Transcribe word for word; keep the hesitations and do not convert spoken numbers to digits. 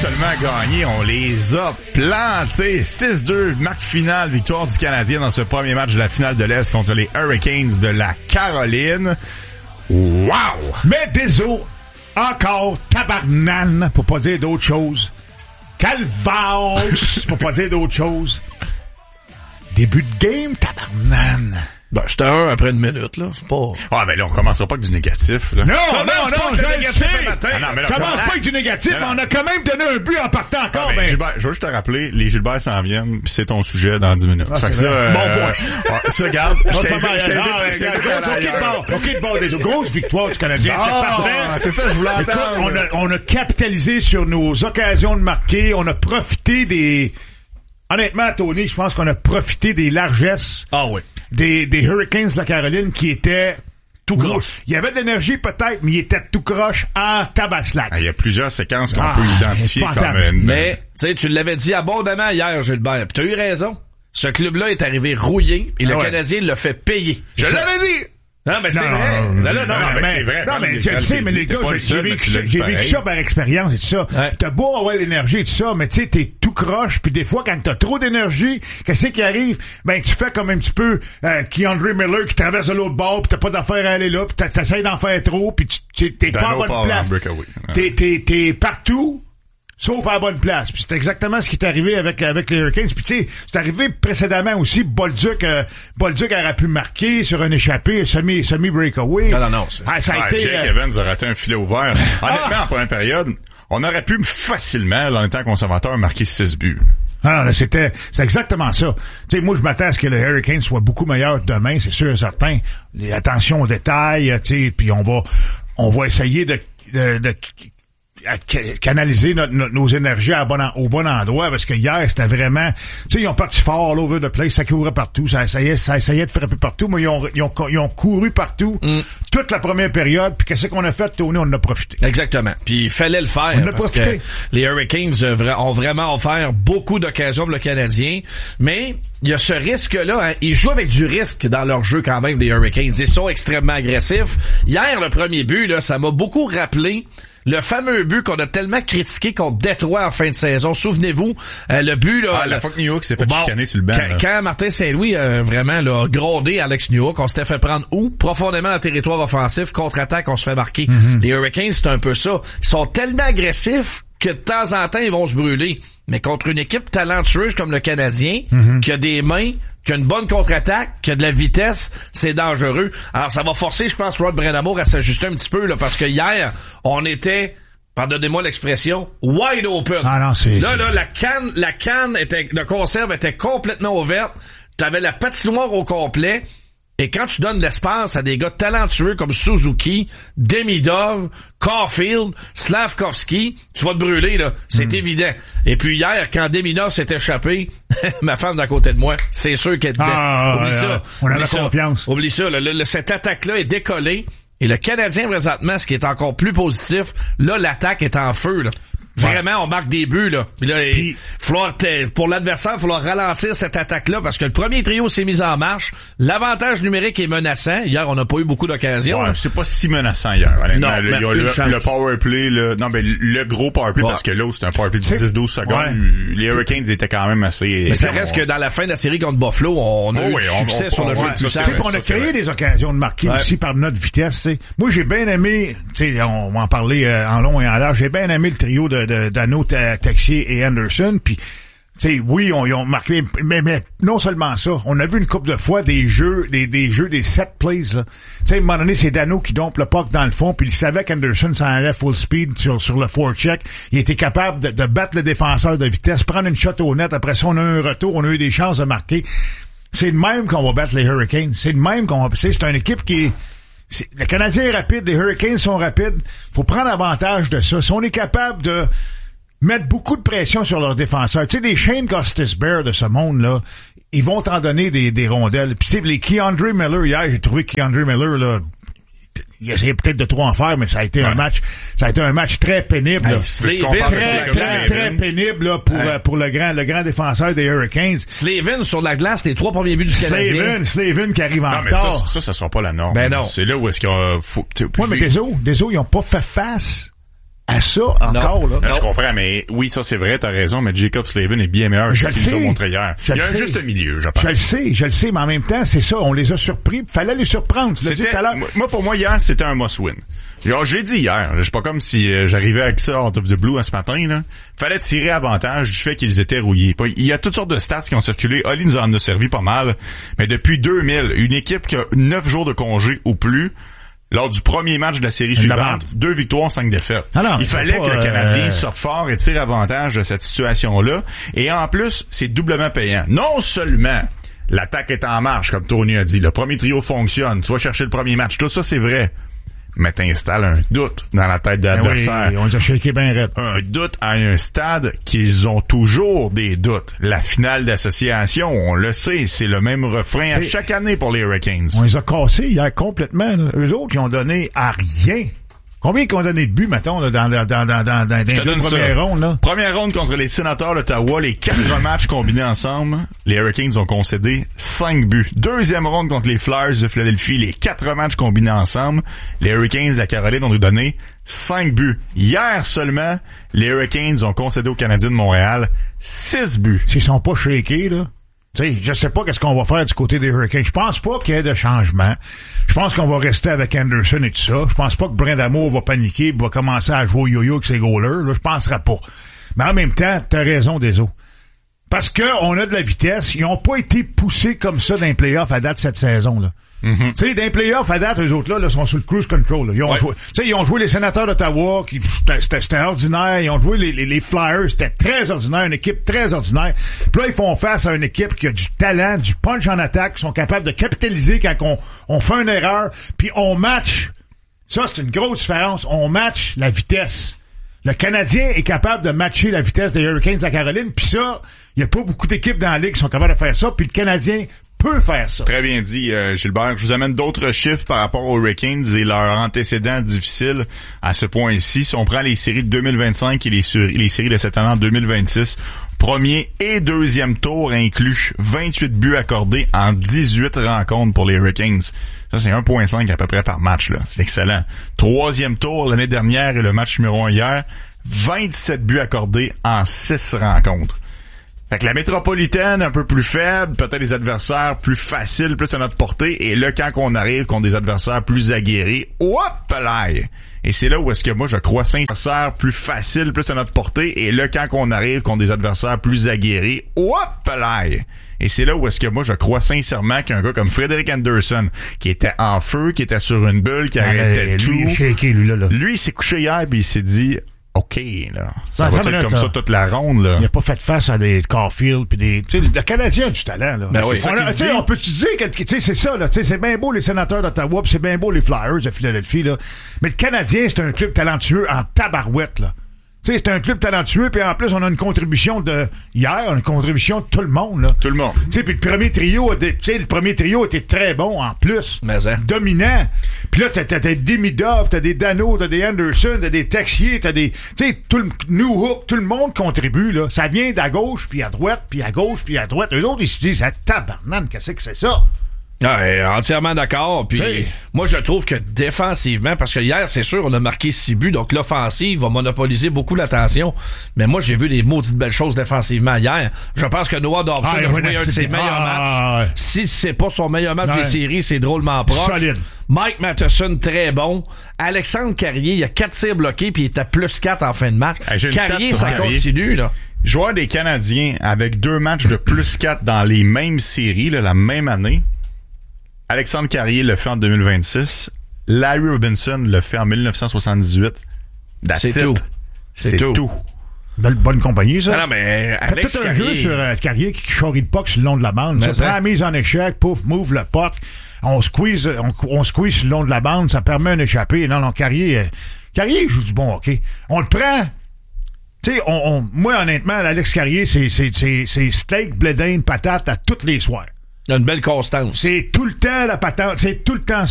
seulement gagné, on les a plantés. six deux, marque finale, victoire du Canadien dans ce premier match de la finale de l'Est contre les Hurricanes de la Caroline. Wow! Mais désolé, encore tabarnane, pour pas dire d'autre chose. Calvados, pour pas dire d'autre chose. Début de game, tabarnane. Ben, c'était un après une minute, là. C'est pas... Ah, ben là, on commencera pas avec du négatif, là. Non, non, non, non, je le sais. Ah, non, mais là, ça commence pas avec du négatif, mais on a quand même donné un but en partant encore. Ah, ben, ben... Gilbert, je veux juste te rappeler, les Gilbert s'en viennent, pis c'est ton sujet dans dix minutes. Ah, fait que ça, euh, bon point. Euh, ça, regarde, je t'invite, je t'invite, je t'invite à OK de bord, OK de bord, des grosses victoires du Canadien. Ah, c'est ça, je voulais entendre. Écoute, on a, on a capitalisé sur nos occasions de marquer, on a profité des... Honnêtement, Tony, je pense qu'on a profité des largesses. Ah oui. Des, des Hurricanes de la Caroline qui étaient tout croche. Il y avait de l'énergie peut-être, mais ils étaient tout croche en tabaslac. Ah, il y a plusieurs séquences qu'on Ah, peut identifier comme une... Mais, tu sais, tu l'avais dit abondamment hier, Gilbert, pis t'as eu raison. Ce club-là est arrivé rouillé et ah le ouais. Canadien l'a fait payer. Je l'avais dit! Non, mais c'est non, vrai. Non, non, non, non, non, mais, mais c'est vrai. Non, mais je le sais, mais les gars, j'ai, j'ai vécu ça, j'ai vécu ça par expérience et tout ça. Ouais. T'as beau avoir l'énergie et tout ça, mais tu sais, t'es tout croche, puis des fois, quand t'as trop d'énergie, qu'est-ce qui arrive? Ben, tu fais comme un petit peu euh, Keandre Miller qui traverse de l'autre bord, pis t'as pas d'affaire à aller là, pis t'essayes d'en faire trop, pis tu, t'es pas à bonne place. T'es, t'es, t'es partout, sauf à la bonne place. Puis c'est exactement ce qui est arrivé avec avec les Hurricanes. Puis tu sais, c'est arrivé précédemment aussi. Bolduc, euh, Bolduc aurait pu marquer sur un échappé, semi semi breakaway. Non, non, non. C'est... Ah, ça a ah, été. Jake euh... Evans a raté un filet ouvert. Honnêtement, ah! en première période, on aurait pu facilement, en étant conservateur, marquer six buts. Ah non, c'était, c'est exactement ça. Tu sais, moi, je m'attends à ce que le Hurricanes soit beaucoup meilleur demain, c'est sûr et certain. Les attention aux détails, tu sais, puis on va, on va essayer de, de, de à canaliser notre, notre, nos énergies à bon en, au bon endroit, parce que hier, c'était vraiment... Tu sais, ils ont parti fort, là, over the place, ça courait partout, ça essayait, ça essayait de frapper partout, mais ils ont, ils ont, ils ont couru partout mm. toute la première période, puis qu'est-ce qu'on a fait, Tony? On en a profité. Exactement. Puis il fallait le faire. On en a parce profité. Que les Hurricanes ont vraiment offert beaucoup d'occasions pour le Canadien, mais il y a ce risque-là. Hein. Ils jouent avec du risque dans leur jeu quand même, les Hurricanes. Ils sont extrêmement agressifs. Hier, le premier but, là, ça m'a beaucoup rappelé le fameux but qu'on a tellement critiqué contre Détroit en fin de saison. Souvenez-vous, euh, le but... là, ah, la fois que New York s'est fait bon, chicaner sur le banc. Quand, quand Martin Saint-Louis a vraiment là, grondé Alex Newhook, on s'était fait prendre où? Profondément dans le territoire offensif, contre-attaque, on se fait marquer. Mm-hmm. Les Hurricanes, c'est un peu ça. Ils sont tellement agressifs que de temps en temps, ils vont se brûler. Mais contre une équipe talentueuse comme le Canadien, mm-hmm. qui a des mains, qui a une bonne contre-attaque, qui a de la vitesse, c'est dangereux. Alors, ça va forcer, je pense, Rod Brind'Amour à s'ajuster un petit peu, là, parce que hier, on était, pardonnez-moi l'expression, wide open. Ah non, c'est... Là, c'est... là, la canne, la canne était, de conserve était complètement ouverte. T'avais la patinoire au complet. Et quand tu donnes l'espace à des gars talentueux comme Suzuki, Demidov, Caulfield, Slavkovski, tu vas te brûler, là. C'est mm. évident. Et puis hier, quand Demidov s'est échappé, ma femme d'à côté de moi, c'est sûr qu'elle était... Ah, Oublie euh, ça. On Oublie a ça. confiance. Oublie ça. Le, le, cette attaque-là est décollée. Et le Canadien, présentement, ce qui est encore plus positif, là, l'attaque est en feu, là. Vraiment, on marque des buts, là. Puis là, Puis, il falloir, pour l'adversaire, il va falloir ralentir cette attaque-là parce que le premier trio s'est mis en marche. L'avantage numérique est menaçant. Hier, on n'a pas eu beaucoup d'occasions. Ouais, c'est pas si menaçant hier, honnêtement. Non, le, il y a le, le power play, le, non, mais le gros power play, ouais. parce que là, c'était un power play de dix douze secondes. Ouais. Les Hurricanes étaient quand même assez... Mais ça reste on... que dans la fin de la série contre Buffalo, on a oh, eu oui, du succès on, on, sur le on, jeu de puissance. On a créé vrai. des occasions de marquer ouais. aussi par notre vitesse, t'sais. Moi, j'ai bien aimé, tu sais, on va en parler euh, en long et en large, j'ai bien aimé le trio de, de, d'Anneau, Texier et Anderson, puis tu sais, oui, on, ils ont marqué, mais, mais non seulement ça, on a vu une couple de fois des jeux, des, des jeux, des set plays, là. Tu sais, à un moment donné, c'est Dano qui dompe le puck dans le fond, puis il savait qu'Anderson s'en allait full speed sur, sur le forecheck. Il était capable de, de battre le défenseur de vitesse, prendre une shot au net, après ça, on a eu un retour, on a eu des chances de marquer. C'est de même qu'on va battre les Hurricanes. C'est de même qu'on va, c'est, c'est une équipe qui est, c'est, le Canadien est rapide, les Hurricanes sont rapides. Faut prendre avantage de ça. Si on est capable de mettre beaucoup de pression sur leurs défenseurs. Tu sais, des Shane Gostisbehere de ce monde-là, ils vont t'en donner des, des rondelles. Puis les Keandre Miller, hier, j'ai trouvé Keandre Miller, là, il essayait peut-être de trop en faire, mais ça a été ouais. un match, ça a été un match très pénible, là. Hey, très, très, très pénible, là, pour, hey. pour le grand, le grand défenseur des Hurricanes. Slavin sur la glace, les trois premiers buts du Canadien. Slavin, Slavin qui arrive en non, mais retard. Ça, ça, ça sera pas la norme. Ben non. C'est là où est-ce qu'il y a, faut, ouais, mais des autres, des autres, ils ont pas fait face à ça encore, non. là. Non, je comprends, mais oui, ça c'est vrai, t'as raison, mais Jacob Slavin est bien meilleur que ce qu'il nous a montré hier. Je Il y a un sais. juste milieu, je pense. Je le sais, je le sais, mais en même temps, c'est ça, on les a surpris, fallait les surprendre. Tu l'as dit tout à l'heure. Moi, pour moi, hier, c'était un must-win. Genre, je l'ai dit hier, c'est pas comme si euh, j'arrivais avec ça out of the blue hein, ce matin, là. Fallait tirer avantage du fait qu'ils étaient rouillés. Il y a toutes sortes de stats qui ont circulé. Oli nous en a servi pas mal, mais depuis deux mille, une équipe qui a neuf jours de congé ou plus, lors du premier match de la série suivante, deux victoires, cinq défaites. Alors, il fallait pas, que le Canadien euh... sorte fort et tire avantage de cette situation-là. Et en plus, c'est doublement payant. Non seulement l'attaque est en marche, comme Tony a dit, le premier trio fonctionne, tu vas chercher le premier match, tout ça c'est vrai. Mais t'installes un doute dans la tête de l'adversaire. Oui, on les a shaké bien raide. Un doute à un stade qu'ils ont toujours des doutes. La finale d'association, on le sait, c'est le même refrain à chaque année pour les Hurricanes. On les a cassés hier complètement. Là. Eux autres, ils ont donné à rien. Combien qu'ils ont donné de buts, mettons, là, dans, dans, dans, dans, dans, dans les deux premières rondes, là? Première ronde contre les Sénateurs d'Ottawa, les quatre matchs combinés ensemble, les Hurricanes ont concédé cinq buts. Deuxième ronde contre les Flyers de Philadelphie, les quatre matchs combinés ensemble, les Hurricanes de la Caroline ont nous donné cinq buts. Hier seulement, les Hurricanes ont concédé aux Canadiens de Montréal six buts. S'ils sont pas shakés, là. Tu sais, je sais pas qu'est-ce qu'on va faire du côté des Hurricanes. Je pense pas qu'il y ait de changement. Je pense qu'on va rester avec Anderson et tout ça. Je pense pas que Brindamour va paniquer et va commencer à jouer au yo-yo avec ses goalers. Là, je penserais pas. Mais en même temps, t'as raison, Deso. Parce que on a de la vitesse. Ils ont pas été poussés comme ça dans les playoffs à date cette saison, là. Mm-hmm. Tu sais, dans les playoffs à date, eux autres là, là sont sur le cruise control. Là. Ils ont ouais. joué, tu sais, ils ont joué les Sénateurs d'Ottawa, qui c'était, c'était ordinaire. Ils ont joué les, les, les Flyers, c'était très ordinaire, une équipe très ordinaire. Puis là, ils font face à une équipe qui a du talent, du punch en attaque, qui sont capables de capitaliser quand on, on fait une erreur, puis on match. Ça, c'est une grosse différence. On match la vitesse. Le Canadien est capable de matcher la vitesse des Hurricanes de la Caroline, puis ça, il y a pas beaucoup d'équipes dans la ligue qui sont capables de faire ça, puis le Canadien peut faire ça. Très bien dit, euh, Gilbert. Je vous amène d'autres chiffres par rapport aux Hurricanes et leurs antécédents difficiles à ce point-ci. Si on prend les séries de deux mille vingt-cinq et les, sur- les séries de cette année en deux mille vingt-six, premier et deuxième tour inclus, vingt-huit buts accordés en dix-huit rencontres pour les Hurricanes. Ça, c'est un virgule cinq à peu près par match, là. C'est excellent. Troisième tour l'année dernière et le match numéro un hier, vingt-sept buts accordés en six rencontres. Fait que la métropolitaine, un peu plus faible, peut-être des adversaires plus faciles, plus à notre portée, et là, quand on arrive contre des adversaires plus aguerris, hop là! Et c'est là où est-ce que moi, je crois, cinq adversaires plus faciles, plus à notre portée, et là, quand on arrive contre des adversaires plus aguerris, hop là! Et c'est là où est-ce que moi, je crois sincèrement qu'un gars comme Frederick Anderson, qui était en feu, qui était sur une bulle, qui arrêtait tout, lui, shaké, lui, là, là. lui, il s'est couché hier, puis il s'est dit... OK, là. Ça ben, va être comme là, ça toute la ronde, là. Il a pas fait face à des Caulfield pis des, tu sais, le Canadien a du talent, là. Ben oui. on, a, dit. on peut te dire que, tu sais, c'est ça, là. Tu sais, c'est bien beau les Sénateurs d'Ottawa pis c'est bien beau les Flyers de Philadelphie, là. Mais le Canadien, c'est un club talentueux en tabarouette, là. Tu sais, c'est un club talentueux, puis en plus, on a une contribution de... Hier, on a une contribution de tout le monde, là. Tout le monde. Tu sais, puis le premier trio, tu sais, le premier trio était très bon, en plus. Mais hein. Dominant. Puis là, t'as, t'as, t'as des Demidov, t'as des Dano, t'as des Anderson, t'as des Texier, t'as des... Tu sais, tout le... New Hook, tout le monde contribue, là. Ça vient d'à gauche, puis à droite, puis à gauche, puis à droite. Eux autres, ils se disent, ah, tabarnane, qu'est-ce que c'est ça? Ouais, entièrement d'accord. Puis hey. moi, je trouve que défensivement, parce que hier, c'est sûr, on a marqué six buts, donc l'offensive va monopoliser beaucoup l'attention. Mais moi, j'ai vu des maudites belles choses défensivement hier. Je pense que Noah Dobson ah, a joué un de ses meilleurs ah, matchs. ouais. Si c'est pas son meilleur match ouais. des séries, c'est drôlement proche. Solide. Mike Matheson, très bon. Alexandre Carrier, il y a quatre tirs bloqués, puis il était plus quatre en fin de match. Hey, Carrier, ça Carrier. continue, là. Joueur des Canadiens avec deux matchs de plus quatre dans les mêmes séries, là, la même année. Alexandre Carrier le fait en deux mille vingt-six. Larry Robinson le fait en dix-neuf cent soixante-dix-huit. That's C'est it. tout. C'est, C'est tout. tout. Belle, bonne compagnie, ça. Ah non, mais Fait Alex tout un Carrier... jeu sur euh, Carrier qui charrie le puck sur le long de la bande. Mais Ça ça. prend la mise en échec, pouf, move le puck. On squeeze, on, on squeeze sur le long de la bande, ça permet un échappé. Non, non, Carrier, euh, Carrier joue du bon hockey. On le prend. Tu sais, on, on, moi, honnêtement, Alex Carrier, c'est, c'est, c'est, c'est steak, blé d'Inde, patate à tous les soirs. Il y a une belle constance. C'est tout le temps la patente, c'est tout le temps